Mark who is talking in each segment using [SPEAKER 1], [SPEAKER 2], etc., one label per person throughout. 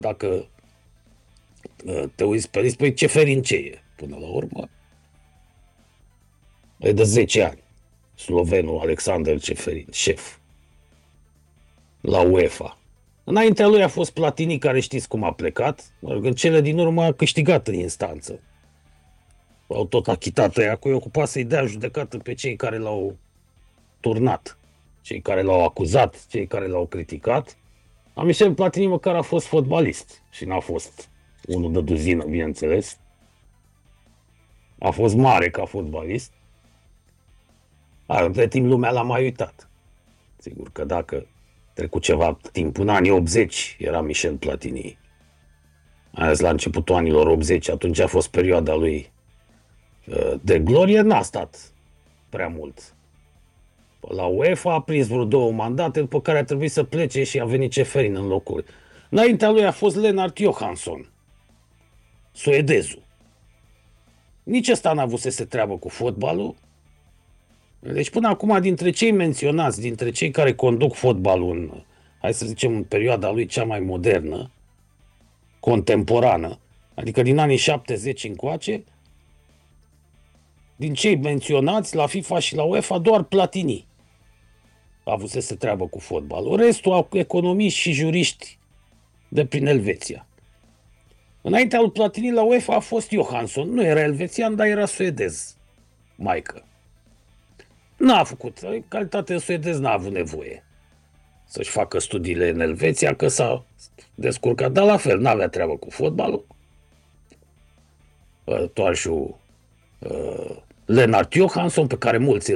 [SPEAKER 1] dacă te uiți pe listă, păi Ceferin ce e? Până la urmă, e de 10 ani. Slovenul Alexander Ceferin, șef la UEFA. Înaintea lui a fost Platini, care știți cum a plecat, în cele din urmă a câștigat în instanță. Au tot achitat ăia cu ei, ocupa să-i dea judecată pe cei care l-au turnat, cei care l-au acuzat, cei care l-au criticat. A Michel Platini măcar a fost fotbalist și n-a fost unul de duzină, bineînțeles. A fost mare ca fotbalist. Între timp lumea l-a mai uitat. Sigur că dacă trecut ceva timp, în anii 80 era Michel Platini. Azi la începutul anilor 80, atunci a fost perioada lui de glorie, n-a stat prea mult. La UEFA a prins vreo 2 mandate, după care a trebuit să plece și a venit Ceferin în locul. Înaintea lui a fost Lennart Johansson, suedezul. Nici ăsta n-a avut să se treabă cu fotbalul. Deci până acum, dintre cei menționați, dintre cei care conduc fotbalul în, hai să zicem, în perioada lui cea mai modernă, contemporană, adică din anii 70 încoace, din cei menționați la FIFA și la UEFA, doar Platini a avut să se treabă cu fotbalul. Restul au economiști și juriști de prin Elveția. Înaintea lui Platini la UEFA a fost Johansson. Nu era elvețian, dar era suedez. Maică. N-a făcut. În calitate de suedez n-a avut nevoie să-și facă studiile în Elveția, că s-a descurcat. Dar la fel, n-avea treabă cu fotbalul. Toarșul Lennart Johansson, pe care mulți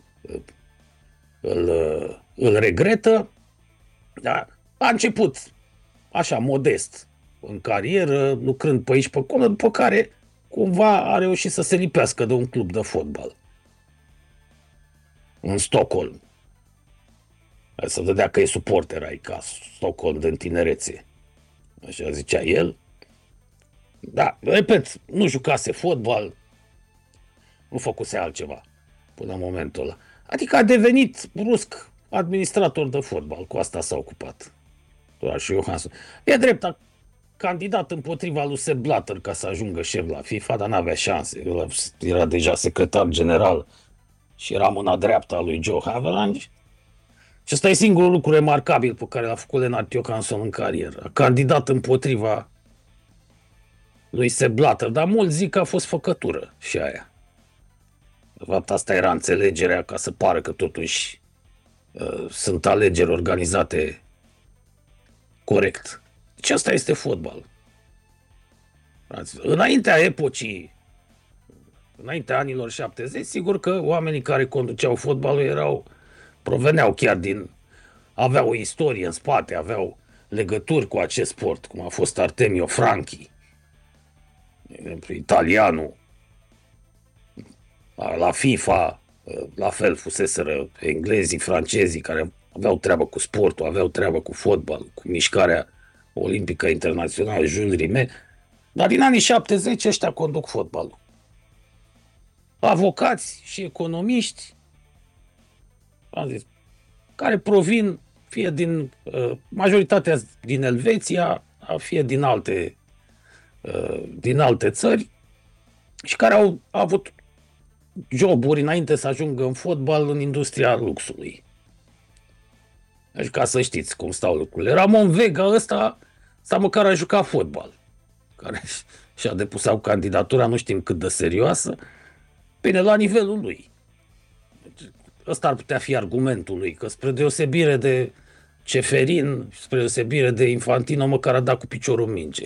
[SPEAKER 1] îl regretă, dar a început așa, modest, în carieră, lucrând pe aici, pe acolo, după care cumva a reușit să se lipească de un club de fotbal în Stockholm. Să vedea că e suporter ai ca Stockholm din tinerețe. Așa zicea el. Da, repet, nu jucase fotbal, nu făcuse altceva până în momentul ăla. Adică a devenit brusc administrator de fotbal, cu asta s-a ocupat. Doar și Johansson. E drept, a candidat împotriva lui Sepp Blatter ca să ajungă șef la FIFA, dar n-avea șanse. El era deja secretar general și era mâna dreaptă a lui Joe Havelange. Și ăsta e singurul lucru remarcabil pe care l-a făcut Lennart Johansson în carieră. A candidat împotriva lui Sepp Blatter, dar mulți zic că a fost făcătură și aia. De fapt, asta era înțelegerea, ca să pară că totuși sunt alegeri organizate corect. Deci asta este fotbal. Înaintea epocii, înaintea anilor 70, sigur că oamenii care conduceau fotbalul proveneau chiar aveau o istorie în spate, aveau legături cu acest sport, cum a fost Artemio Franchi, de exemplu, italianul. La FIFA, la fel, fuseseră englezii, francezii, care aveau treabă cu sportul, aveau treabă cu fotbal, cu mișcarea olimpică internațională, Jules Rimet. Dar din anii 70 ăștia conduc fotbalul. Avocați și economiști, am zis, care provin fie din majoritatea din Elveția, fie din alte țări și care au avut joburi înainte să ajungă în fotbal în industria luxului. Deci ca să știți cum stau lucrurile. Ramon Vega ăsta măcar a jucat fotbal, care și-a depus o candidatura, nu știm cât de serioasă, bine, la nivelul lui. Deci, ăsta ar putea fi argumentul lui, că spre deosebire de Ceferin, spre deosebire de Infantino, măcar a dat cu piciorul în minge.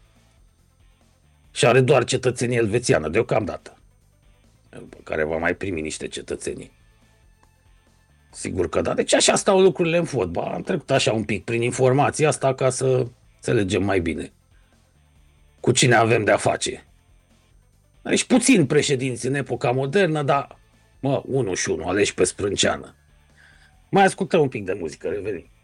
[SPEAKER 1] Și are doar cetățenie elvețiană, deocamdată, pe care va mai primi niște cetățenii. Sigur că da. Deci așa stau lucrurile în fotbal. Am trecut așa un pic prin informația asta ca să înțelegem mai bine cu cine avem de-a face. Deci puțin președinți în epoca modernă, dar unul și unul, aleși pe sprânceană. Mai ascultăm un pic de muzică, revenim.